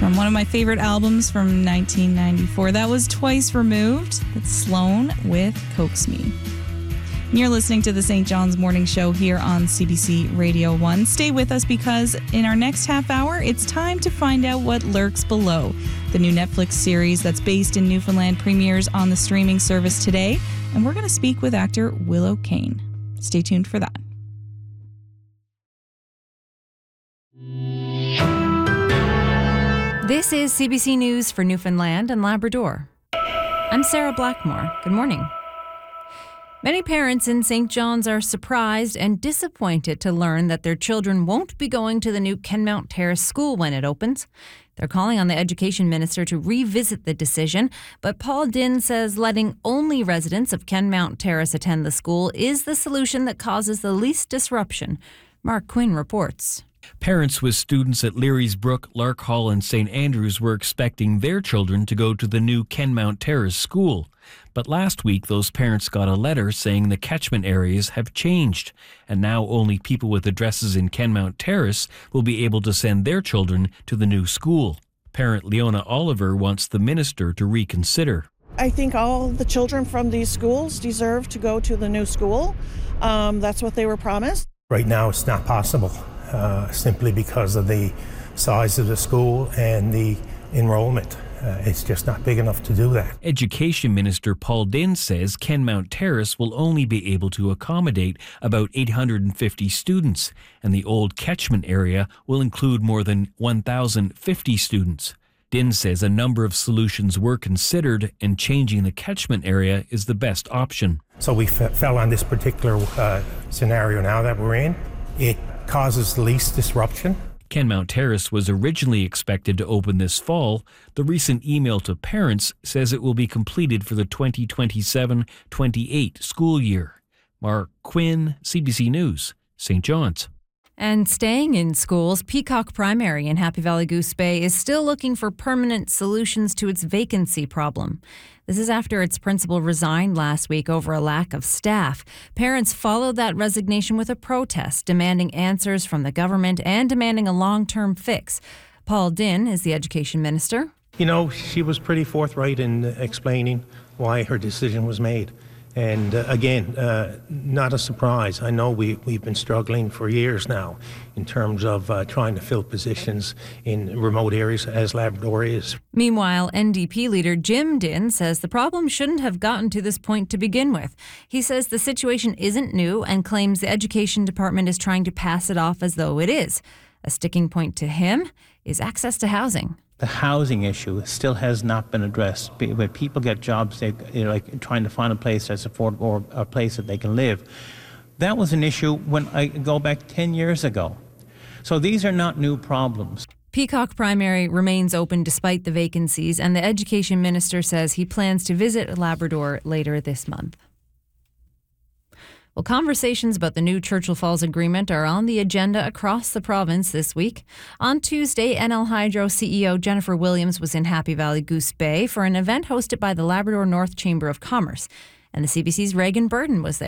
from one of my favorite albums from 1994. That was Twice Removed. It's Sloan with Coax Me. And you're listening to the St. John's Morning Show here on CBC Radio 1. Stay with us because in our next half hour, it's time to find out what lurks below. The new Netflix series that's based in Newfoundland premieres on the streaming service today, and we're going to speak with actor Willow Kane. Stay tuned for that. This is CBC News for Newfoundland and Labrador. I'm Sarah Blackmore. Good morning. Many parents in St. John's are surprised and disappointed to learn that their children won't be going to the new Kenmount Terrace School when it opens. They're calling on the Education Minister to revisit the decision, but Paul Dinn says letting only residents of Kenmount Terrace attend the school is the solution that causes the least disruption. Mark Quinn reports. Parents with students at Leary's Brook, Lark Hall and St. Andrews were expecting their children to go to the new Kenmount Terrace School. But last week, those parents got a letter saying the catchment areas have changed, and now only people with addresses in Kenmount Terrace will be able to send their children to the new school. Parent Leona Oliver wants the minister to reconsider. I think all the children from these schools deserve to go to the new school. That's what they were promised. Right now, it's not possible, simply because of the size of the school and the enrollment. It's just not big enough to do that. Education Minister Paul Dinn says Kenmount Terrace will only be able to accommodate about 850 students, and the old catchment area will include more than 1,050 students. Dinn says a number of solutions were considered, and changing the catchment area is the best option. So we fell on this particular scenario now that we're in. It causes the least disruption. Kenmount Terrace was originally expected to open this fall. The recent email to parents says it will be completed for the 2027-28 school year. Mark Quinn, CBC News, St. John's. And staying in schools, Peacock Primary in Happy Valley Goose Bay is still looking for permanent solutions to its vacancy problem. This is after its principal resigned last week over a lack of staff. Parents followed that resignation with a protest, demanding answers from the government and demanding a long-term fix. Paul Dinn is the Education Minister. You know, she was pretty forthright in explaining why her decision was made. And again, not a surprise. I know we've been struggling for years now in terms of trying to fill positions in remote areas, as Labrador is. Meanwhile, NDP leader Jim Dinn says the problem shouldn't have gotten to this point to begin with. He says the situation isn't new and claims the Education Department is trying to pass it off as though it is. A sticking point to him is access to housing. The housing issue still has not been addressed. When people get jobs, like trying to find a place that's affordable or a place that they can live. That was an issue when I go back 10 years ago. So these are not new problems. Peacock Primary remains open despite the vacancies, and the Education Minister says he plans to visit Labrador later this month. Well, conversations about the new Churchill Falls Agreement are on the agenda across the province this week. On Tuesday, NL Hydro CEO Jennifer Williams was in Happy Valley Goose Bay for an event hosted by the Labrador North Chamber of Commerce. And the CBC's Reagan Burden was there.